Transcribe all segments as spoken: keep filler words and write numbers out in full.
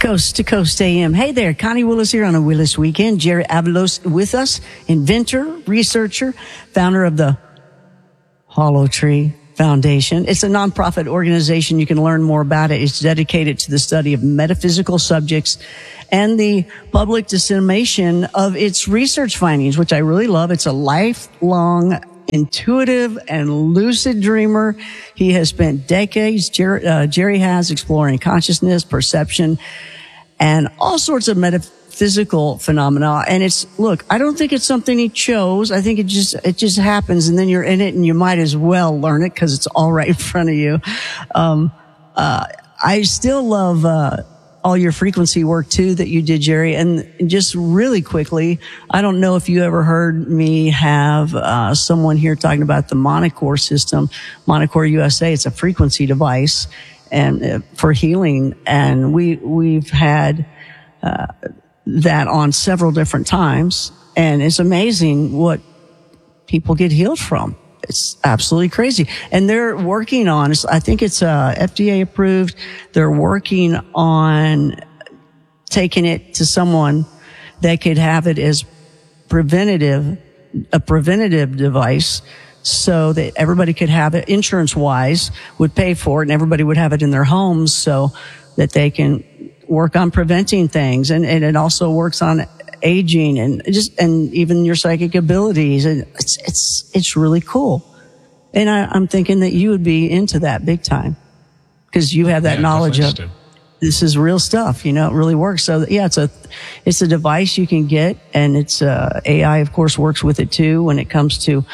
Coast to Coast A M. Hey there, Connie Willis here on a Willis Weekend. Jerry Avalos with us, inventor, researcher, founder of the Hollow Tree Foundation. It's a nonprofit organization. You can learn more about it. It's dedicated to the study of metaphysical subjects and the public dissemination of its research findings, which I really love. It's a lifelong intuitive and lucid dreamer. He has spent decades, Jerry, uh, Jerry has, exploring consciousness, perception, and all sorts of metaphysical phenomena. And it's, look, I don't think it's something he chose. I think it just, it just happens, and then you're in it and you might as well learn it because it's all right in front of you. Um, uh, I still love, uh, all your frequency work too that you did, Jerry. And just really quickly, I don't know if you ever heard me have uh, someone here talking about the Monocore system, Monocore U S A. It's a frequency device and uh, for healing, and we we've had uh, that on several different times, and it's amazing what people get healed from. It's absolutely crazy. And they're working on, I think it's uh, F D A approved. They're working on taking it to someone that could have it as preventative, a preventative device, so that everybody could have it insurance wise, would pay for it, and everybody would have it in their homes so that they can work on preventing things. And, and it also works on aging and just, and even your psychic abilities. And it's, it's, it's really cool. And I, I'm thinking that you would be into that big time because you have that yeah, knowledge of this is real stuff. You know, it really works. So yeah, it's a, it's a device you can get, and it's, uh, A I of course works with it too when it comes to,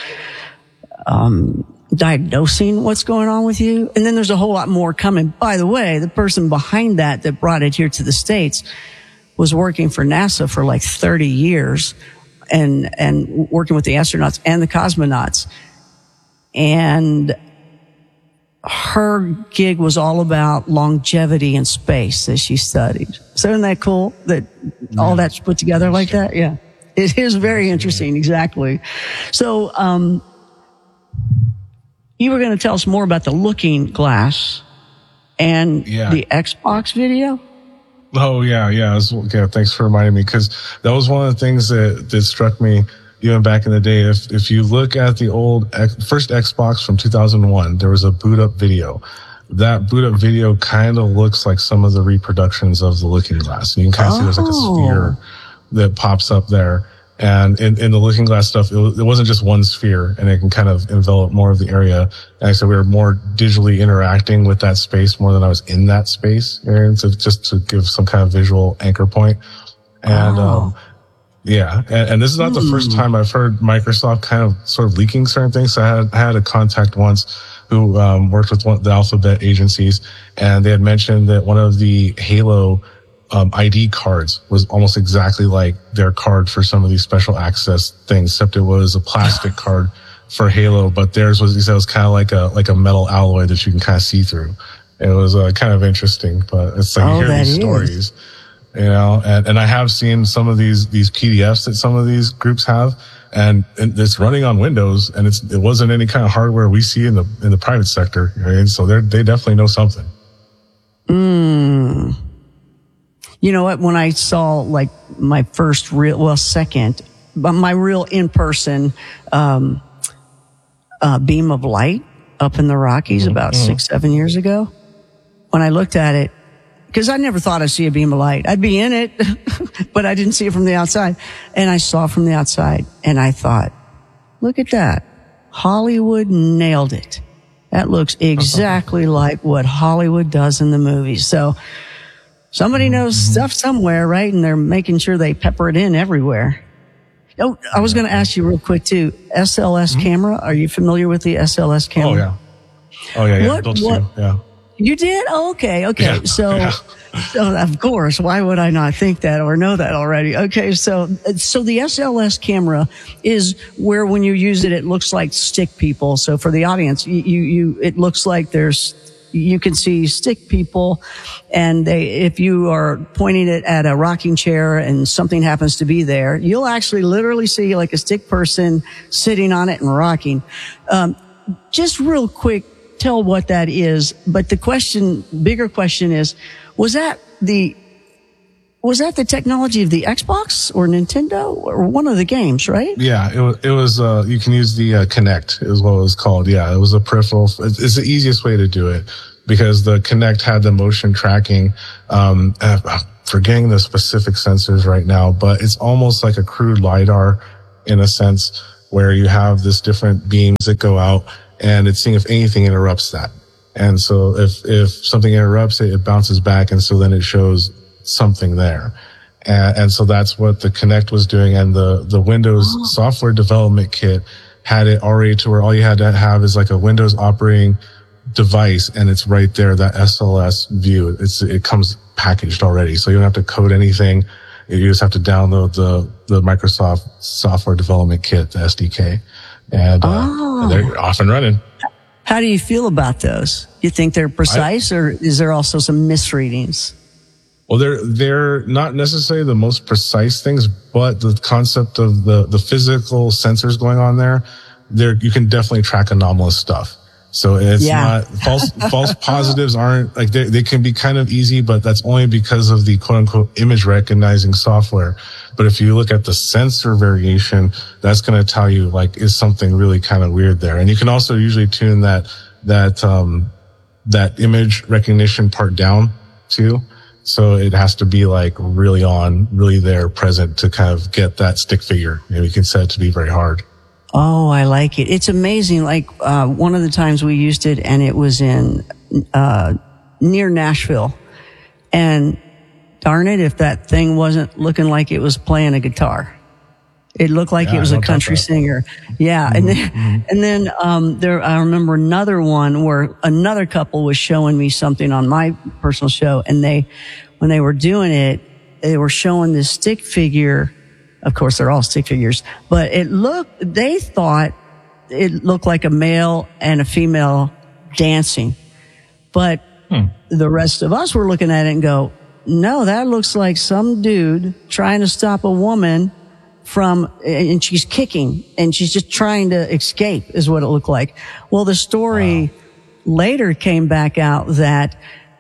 um, diagnosing what's going on with you. And then there's a whole lot more coming. By the way, the person behind that, that brought it here to the States, was working for NASA for like thirty years and, and working with the astronauts and the cosmonauts. And her gig was all about longevity in space that she studied. So isn't that cool that yeah. all that's put together like that? Yeah. It is very interesting. Exactly. So, um, you were going to tell us more about the Looking Glass and yeah. the Xbox video? Oh, yeah, yeah. Was, yeah thanks for reminding me, because that was one of the things that, that struck me even back in the day. If if you look at the old first Xbox from two thousand one, there was a boot up video. That boot up video kind of looks like some of the reproductions of the Looking Glass. And you can kind of oh. see there's like a sphere that pops up there. And in, in the Looking Glass stuff, it, it wasn't just one sphere, and it can kind of envelop more of the area. And I said we were more digitally interacting with that space more than I was in that space, and so just to give some kind of visual anchor point. And oh. um, yeah, and, and this is not mm. the first time I've heard Microsoft kind of sort of leaking certain things. So I had I had a contact once who um, worked with one of the alphabet agencies, and they had mentioned that one of the Halo Um, I D cards was almost exactly like their card for some of these special access things, except it was a plastic card for Halo, but theirs was, he said, it was kind of like a, like a metal alloy that you can kind of see through. It was uh, kind of interesting, but it's like oh, you hear these is. stories, you know, and, and I have seen some of these, these P D Fs that some of these groups have, and, and it's running on Windows, and it's, it wasn't any kind of hardware we see in the, in the private sector. Right? So they're, they definitely know something. Mm. You know what? When I saw like my first real, well, second, but my real in-person, um, uh, beam of light up in the Rockies mm-hmm. about six, seven years ago, when I looked at it, because I never thought I'd see a beam of light. I'd be in it, but I didn't see it from the outside. And I saw it from the outside, and I thought, look at that. Hollywood nailed it. That looks exactly like what Hollywood does in the movies. So, somebody knows mm-hmm. stuff somewhere, right? And they're making sure they pepper it in everywhere. Oh, I was going to ask you real quick too. S L S mm-hmm. camera. Are you familiar with the S L S camera? Oh yeah. Oh yeah. Yeah. What, Those what, two. Yeah. You did? Oh, okay. Okay. Yeah. So, yeah. so of course, why would I not think that or know that already? Okay. So, so the S L S camera is where when you use it, it looks like stick people. So for the audience, you, you, you it looks like there's, you can see stick people, and they, if you are pointing it at a rocking chair and something happens to be there, you'll actually literally see like a stick person sitting on it and rocking. Um, just real quick, tell what that is. But the question, bigger question is, was that the was that the technology of the Xbox or Nintendo or one of the games, right? Yeah, it was, it was, uh, you can use the uh, Kinect is what it was called. Yeah, it was a peripheral. It's, it's the easiest way to do it because the Kinect had the motion tracking. Um, I'm forgetting the specific sensors right now, but it's almost like a crude LiDAR in a sense where you have this different beams that go out and it's seeing if anything interrupts that. And so if, if something interrupts it, it bounces back. And so then it shows something there. And, and so that's what the Kinect was doing. And the, the Windows oh. software development kit had it already to where all you had to have is like a Windows operating device. And it's right there, that S L S view. It's, it comes packaged already. So you don't have to code anything. You just have to download the, the Microsoft software development kit, the S D K. And, uh, oh. and they're off and running. How do you feel about those? You think they're precise I, or is there also some misreadings? Well, they're, they're not necessarily the most precise things, but the concept of the, the physical sensors going on there, there, you can definitely track anomalous stuff. So it's yeah. not false, false positives aren't like they, they can be kind of easy, but that's only because of the quote unquote image recognizing software. But if you look at the sensor variation, that's going to tell you like, is something really kind of weird there. And you can also usually tune that, that, um, that image recognition part down too. So it has to be like really on, really there present to kind of get that stick figure. And you can set it to be very hard. Oh, I like it. It's amazing. Like, uh, one of the times we used it and it was in, uh, near Nashville. And darn it, if that thing wasn't looking like it was playing a guitar. It looked like yeah, it was a country singer. Yeah. Mm-hmm. And then, mm-hmm. and then, um, there, I remember another one where another couple was showing me something on my personal show. And they, when they were doing it, they were showing this stick figure. Of course, they're all stick figures, but it looked, they thought it looked like a male and a female dancing. But hmm. the rest of us were looking at it and go, no, that looks like some dude trying to stop a woman from, and she's kicking and she's just trying to escape is what it looked like. Well, the story wow. later came back out that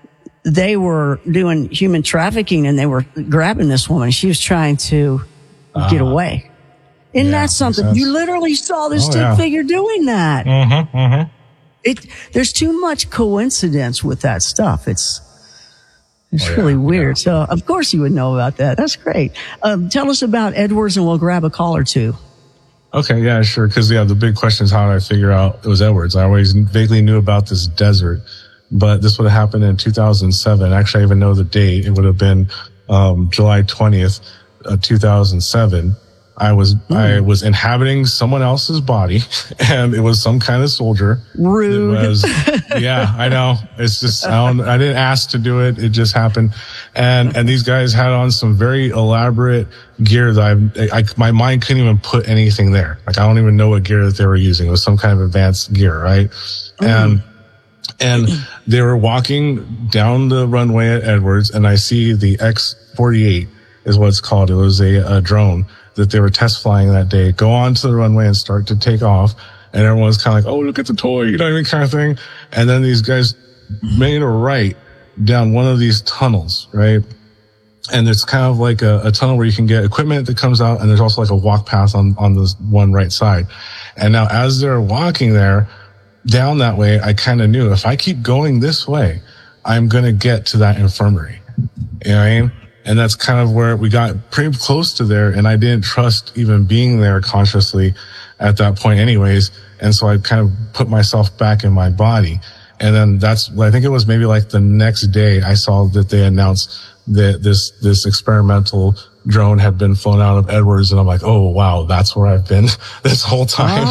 they were doing human trafficking and they were grabbing this woman. She was trying to Uh, get away. Isn't yeah, that something? You literally saw this oh, stick yeah. figure doing that. Mm-hmm, mm-hmm. It, there's too much coincidence with that stuff. It's, it's oh, really yeah, weird. Yeah. So of course you would know about that. That's great. Um, tell us about Edwards and we'll grab a call or two. Okay. Yeah, sure. Cause yeah, the big question is how did I figure out it was Edwards? I always vaguely knew about this desert, but this would have happened in two thousand seven. Actually, I even know the date. It would have been, um, July twentieth. Uh, two thousand seven, I was, mm. I was inhabiting someone else's body and it was some kind of soldier. Rude. It was, yeah, I know. It's just, I don't, I didn't ask to do it. It just happened. And, and these guys had on some very elaborate gear that I, I, my mind couldn't even put anything there. Like, I don't even know what gear that they were using. It was some kind of advanced gear, right? Mm. And, and they were walking down the runway at Edwards and I see the X forty-eight. Is what it's called. It was a, a drone that they were test flying that day, go onto the runway and start to take off. And everyone's kind of like, oh, look at the toy, you know what I mean, kind of thing. And then these guys made a right down one of these tunnels, right? And it's kind of like a, a tunnel where you can get equipment that comes out. And there's also like a walk path on, on this one right side. And now as they're walking there down that way, I kind of knew if I keep going this way, I'm going to get to that infirmary. You know what I mean? And that's kind of where we got pretty close to there. And I didn't trust even being there consciously at that point anyways. And so I kind of put myself back in my body. And then that's, I think it was maybe like the next day I saw that they announced that this, this experimental drone had been flown out of Edwards. And I'm like, oh, wow, that's where I've been this whole time.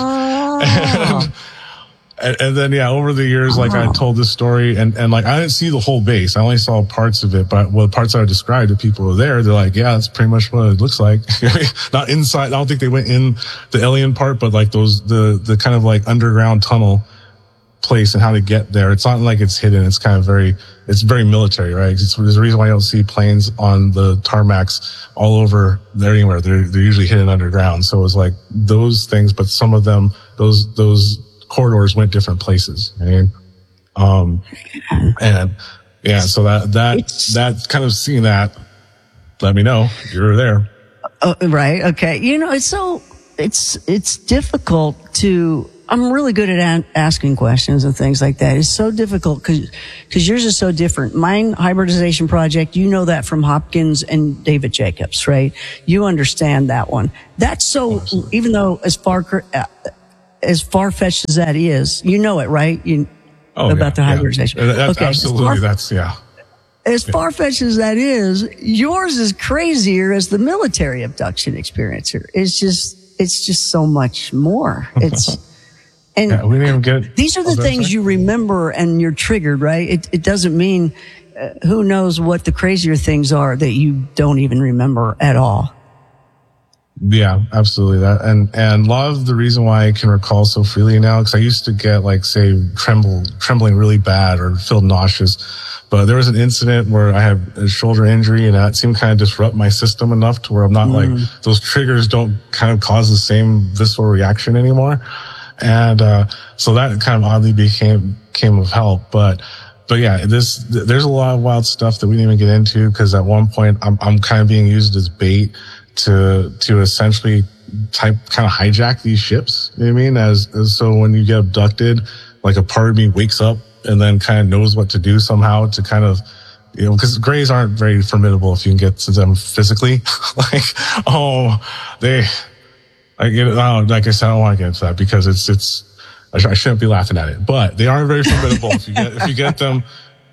Oh. and, And, and then, yeah, over the years, like I told this story and, and like I didn't see the whole base. I only saw parts of it, but well, the parts that I described to people who were there, they're like, yeah, that's pretty much what it looks like. Not inside. I don't think they went in the alien part, but like those, the, the kind of like underground tunnel place and how to get there. It's not like it's hidden. It's kind of very, it's very military, right? It's, there's a reason why you don't see planes on the tarmacs all over there anywhere. They're, they're usually hidden underground. So it was like those things, but some of them, those, those, corridors went different places. Right? Um, and yeah, so that, that, it's, that kind of seeing that, let me know. You're there. Uh, right. Okay. You know, it's so, it's, it's difficult to, I'm really good at an, asking questions and things like that. It's so difficult because, because yours is so different. Mine hybridization project, you know that from Hopkins and David Jacobs, right? You understand that one. That's so, Absolutely. Even though as far, as far-fetched as that is, you know it, right? You, oh, about yeah, the hybridization. Yeah. That's okay. absolutely, far, that's, yeah. As far-fetched as that is, yours is crazier as the military abduction experiencer. It's just, it's just so much more. It's, and yeah, we didn't even get, these are the things say? you remember and you're triggered, right? It, it doesn't mean, uh, who knows what the crazier things are that you don't even remember at all. Yeah, absolutely. That and and a lot of the reason why I can recall so freely now, because I used to get like say tremble trembling really bad or feel nauseous, but there was an incident where I had a shoulder injury and that seemed kind of disrupt my system enough to where I'm not mm. like those triggers don't kind of cause the same visceral reaction anymore, and uh so that kind of oddly became came of help, but. But yeah, this, there's a lot of wild stuff that we didn't even get into because at one point I'm, I'm kind of being used as bait to, to essentially type, kind of hijack these ships. You know what I mean? As, as so when you get abducted, like a part of me wakes up and then kind of knows what to do somehow to kind of, you know, because Greys aren't very formidable if you can get to them physically. like, oh, they, I get it. Oh, like I said, I don't want to get into that because it's, it's, I shouldn't be laughing at it, but they aren't very formidable if you get, if you get them,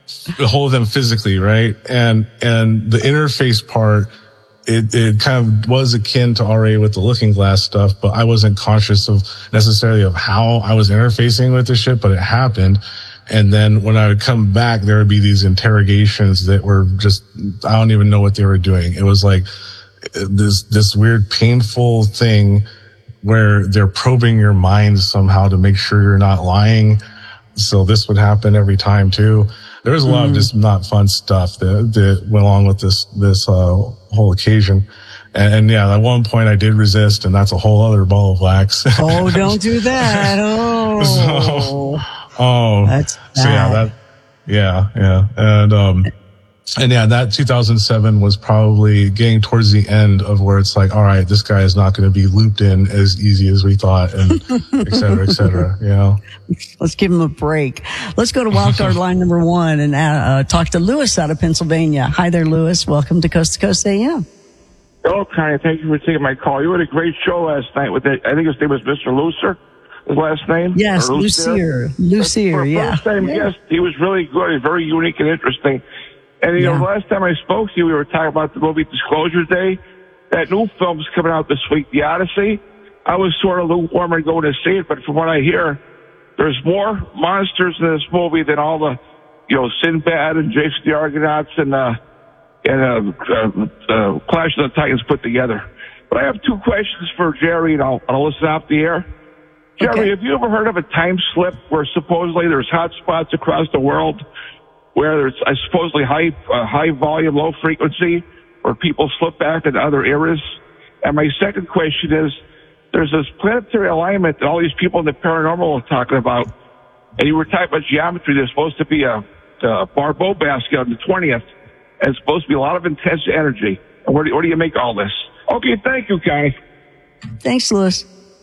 hold them physically, right? And, and the interface part, it, it kind of was akin to R A with the Looking Glass stuff, but I wasn't conscious of necessarily of how I was interfacing with the ship, but it happened. And then when I would come back, there would be these interrogations that were just, I don't even know what they were doing. It was like this, this weird, painful thing where they're probing your mind somehow to make sure you're not lying. So this would happen every time too. There was a lot mm. of just not fun stuff that, that went along with this, this, uh, whole occasion. And, and yeah, at one point I did resist, and that's a whole other ball of wax. Oh, don't do that. Oh, so, oh, that's bad. So yeah, that, yeah, yeah. And, um, And yeah, that two thousand seven was probably getting towards the end of where it's like, all right, this guy is not going to be looped in as easy as we thought, and et cetera, et cetera, you know. Let's give him a break. Let's go to wildcard line number one and uh, talk to Lewis out of Pennsylvania. Hi there, Lewis. Welcome to Coast to Coast A M. Hello, Connie. Thank you for taking my call. You had a great show last night with it. I think his name was Mister Lucer, his last name. Yes, Lucier. Lucier, yeah. First time yeah. guest, he was really good, very unique and interesting. And, you yeah. know, last time I spoke to you, we were talking about the movie Disclosure Day. That new film's coming out this week, The Odyssey. I was sort of lukewarm and going to see it, but from what I hear, there's more monsters in this movie than all the, you know, Sinbad and Jason the Argonauts and, uh, and, uh, uh, uh, Clash of the Titans put together. But I have two questions for Jerry, and I'll, I'll listen off the air. Jerry, okay. have you ever heard of a time slip where supposedly there's hot spots across the world where there's uh, supposedly high, uh, high volume, low frequency, where people slip back into other eras? And my second question is, there's this planetary alignment that all these people in the paranormal are talking about, and you were talking about geometry. There's supposed to be a, a Barbeau basket on the twentieth, and it's supposed to be a lot of intense energy. And where do, where do you make all this? Okay, thank you, Connie. Thanks, Lewis.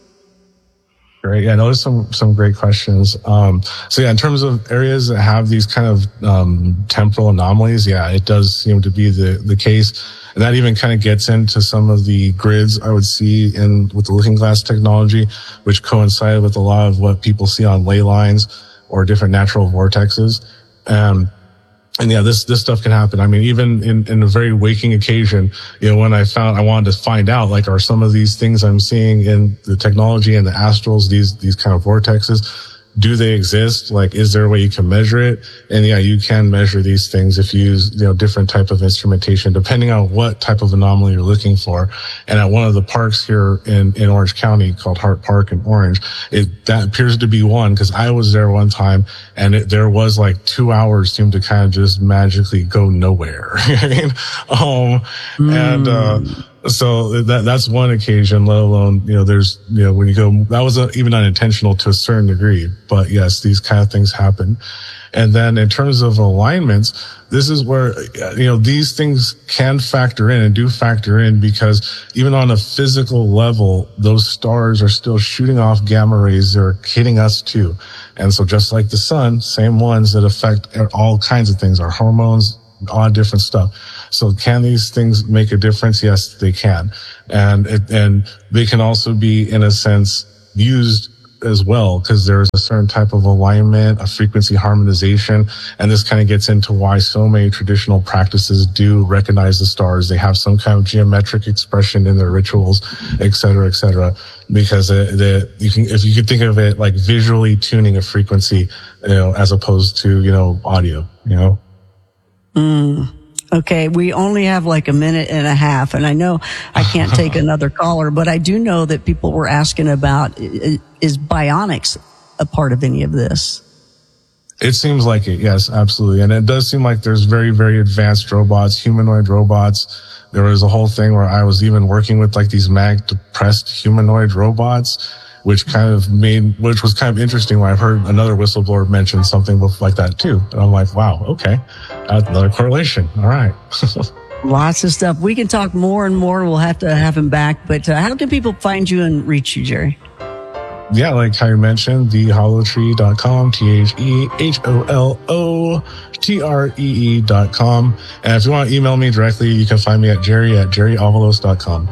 Great. Yeah, those are some, some great questions. Um, so yeah, in terms of areas that have these kind of, um, temporal anomalies, yeah, it does seem to be the, the case. And that even kind of gets into some of the grids I would see in, with the Looking Glass technology, which coincide with a lot of what people see on ley lines or different natural vortexes. Um, And yeah, this, this stuff can happen. I mean, even in, in a very waking occasion, you know, when I found, I wanted to find out, like, are some of these things I'm seeing in the technology and the astrals, these, these kind of vortexes, do they exist? Like, is there a way you can measure it? And yeah, you can measure these things if you use, you know, different type of instrumentation, depending on what type of anomaly you're looking for. And at one of the parks here in, in Orange County called Hart Park in Orange, it, that appears to be one, because I was there one time and it, there was like two hours seemed to kind of just magically go nowhere. I mean, um, mm. and, uh, So that that's one occasion, let alone, you know, there's, you know, when you go, that was a, even unintentional to a certain degree. But yes, these kind of things happen. And then in terms of alignments, this is where, you know, these things can factor in and do factor in, because even on a physical level, those stars are still shooting off gamma rays. They're hitting us too. And so just like the sun, same ones that affect all kinds of things, our hormones, all different stuff. So can these things make a difference? Yes, they can. And, it, and they can also be, in a sense, used as well, because there is a certain type of alignment, a frequency harmonization. And this kind of gets into why so many traditional practices do recognize the stars. They have some kind of geometric expression in their rituals, et cetera, et cetera. Because uh, the, you can, if you could think of it like visually tuning a frequency, you know, as opposed to, you know, audio, you know? Mm. Okay, we only have like a minute and a half, and I know I can't take another caller, but I do know that people were asking about, is bionics a part of any of this? It seems like it, yes, absolutely. And it does seem like there's very, very advanced robots, humanoid robots. There was a whole thing where I was even working with like these mag-depressed humanoid robots, which kind of made, which was kind of interesting when I've heard another whistleblower mention something like that too. And I'm like, wow, okay, that's another correlation. All right. Lots of stuff. We can talk more and more. We'll have to have him back. But uh, how can people find you and reach you, Jerry? Yeah, like how you mentioned, the hollow tree dot com, T H E H O L O T R E E dot com. And if you want to email me directly, you can find me at Jerry at Jerry Avalos dot com.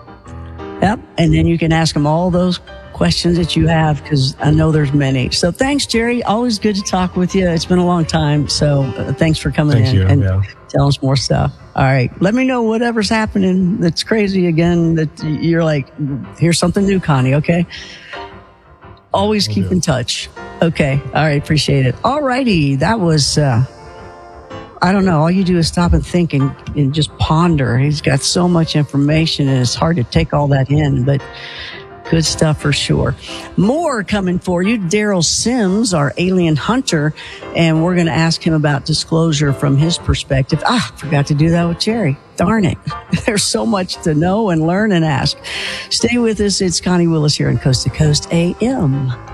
Yep. And then you can ask him all those questions that you have, because I know there's many. So thanks, Jerry. Always good to talk with you. It's been a long time. So uh, thanks for coming Thank in you, and yeah. telling us more stuff. All right. Let me know whatever's happening that's crazy again, that you're like, here's something new, Connie. Okay. Always keep in touch. Okay. All right. Appreciate it. All righty. That was, uh, I don't know. All you do is stop and think and, and just ponder. He's got so much information and it's hard to take all that in, but good stuff for sure. More coming for you. Daryl Sims, our alien hunter, and we're going to ask him about disclosure from his perspective. Ah, forgot to do that with Jerry. Darn it. There's so much to know and learn and ask. Stay with us. It's Connie Willis here on Coast to Coast A M.